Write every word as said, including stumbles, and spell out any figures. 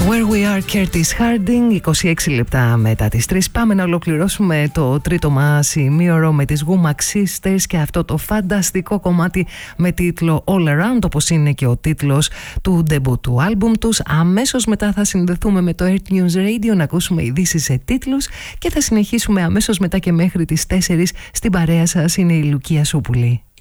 Where We Are, Curtis Harding, είκοσι έξι λεπτά μετά τις τρεις. Πάμε να ολοκληρώσουμε το τρίτο μας ημίωρο με τις Womack Sisters και αυτό το φανταστικό κομμάτι με τίτλο All Around, όπως είναι και ο τίτλος του debut του άλμπουμ τους. Αμέσως μετά θα συνδεθούμε με το Earth News Radio να ακούσουμε ειδήσεις σε τίτλους και θα συνεχίσουμε αμέσως μετά και μέχρι τις τέσσερις. Στην παρέα σας είναι η Λουκία Σούπουλη.